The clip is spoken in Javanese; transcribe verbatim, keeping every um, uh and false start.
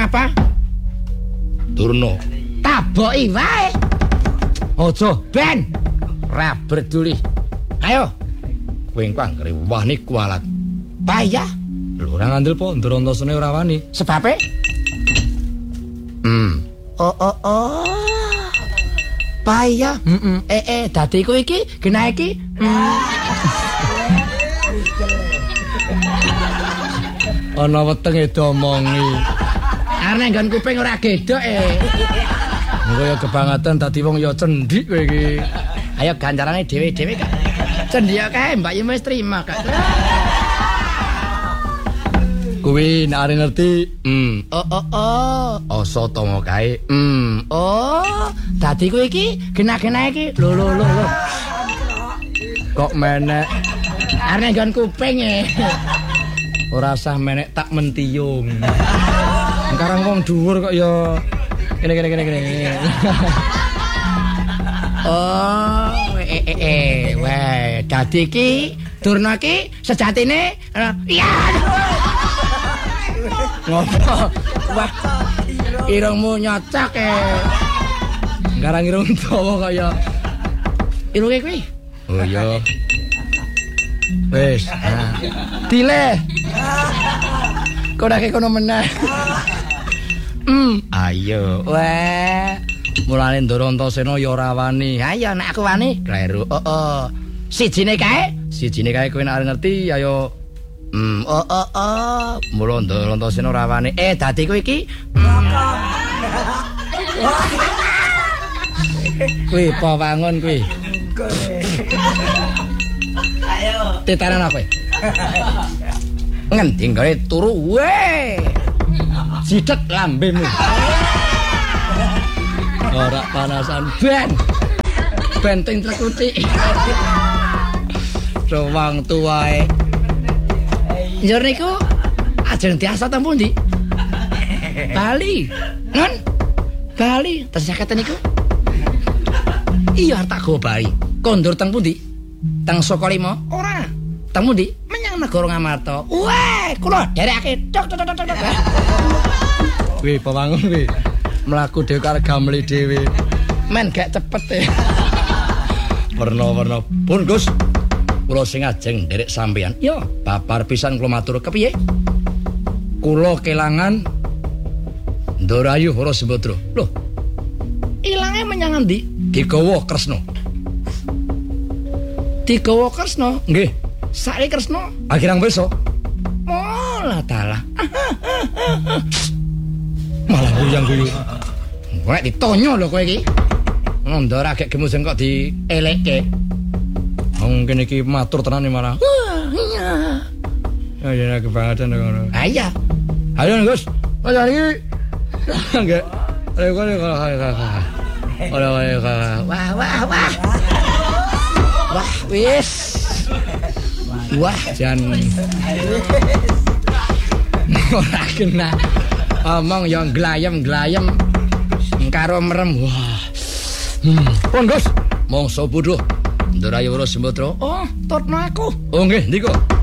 apa? Durna. Taboki wae. Aja ben. Ra berduli. Ayo. Kowe engko anggere wani kualat. Payah. Lho ora ngandel po Ndara Antasena ora wani. Sebabe? Hmm. Oh oh oh. Payah. Heeh. Eh eh dadi kowe iki genah iki. Ana wetenge domongi. Arep nggon kuping ora gedok e. Engko ya kebangetan dadi wong ya cendhik kowe iki. Ayo ganjarane dhewe-dhewe Kak. Cendhik kae Mbak Yu wis trima Kak. Kuwi nek arep ngerti, hmm. Oh oh oh. Asa tama kae. Hmm. Oh, dadi kowe iki genah-genah iki. Lho lho lho lho. Kok menek Arep nggon kuping e. ora usah menek tak mentiyung. Sekarang wong dhuwur kok ya kene kene kene kene. Oh, eh eh eh, weh, dadi iki Durna iki sejatine iya. Ngopo? Wah. Irungmu nyocok e. Sekarang irung dawa kok ya. Irunge kuwi. Oh iya. Wis, nah. Dile. Kok nek kono meneh. Hmm, Ayo. weh. Mulane Ndara Antasena ya ora wani. Ayo nek aku wani. Kleru. Oh oh. Sijine kae. Sijine kae kowe nek arep ngerti ayo Hmm, oh oh oh. mula Ndara Antasena ora wani. Eh, dadi kowe iki Kuwi pawangun kuwi. Ayo. Tetaran kowe. Ngendi gare turu we. Sidet lambemu. Ora panasan ben. Benteng trekuti. Rewang tuwae. Njur niku ajeng diasat teng pundi? Bali. Nun. Bali, tersaketen niku. Iya tak go Bali. Kondur teng pundi? Teng Sokolimo? Ora. Teng pundi? Menyang negara Ngamarta. Weh, kula derekake. Tok tok tok tok. Kuwi pawangun kuwi. Mlaku dhewe karo gamli dhewe. Men gak cepet e. Werna-werna. Pun Gus. Kula sing ajeng nderek sampeyan. Yo, Babar pisan kula matur kepiye? Kula kelangan Ndarayu Hara Sembadra. Lho, ilange menyang endi? digawa Kresna. Digawa Kresna. Nggih, Sake Kresna. akhirang besok Mola taala. malah guyang-guyu. Nek ditonyo lho kowe iki. Ndara gek gemusen kok dielekke. Wong kene iki matur tenan malah. Wah, iya. Ya ya kebangetan ngono. Ayah. Ayo Gus. Mas iki. Enggak. Ayo kok kalau kakak. Ora wae kakak. Wah, wah, wah. Wah, wis. Wah, Jan. ora kena. Omong yang glayem-glayem karo merem. Wah. Hmm. Pun Gus. Mongso bodho. Ndarayu Hara Sembadra. Oh, tutno aku. Oh nggih, ndika.